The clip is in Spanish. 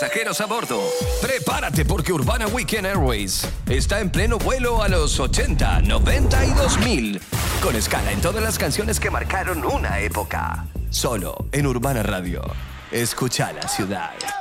pasajeros a bordo. Prepárate porque Urbana Weekend Airways está en pleno vuelo a los 80, 90 y 2000. Con escala en todas las canciones que marcaron una época. Solo en Urbana Radio. Escucha la ciudad.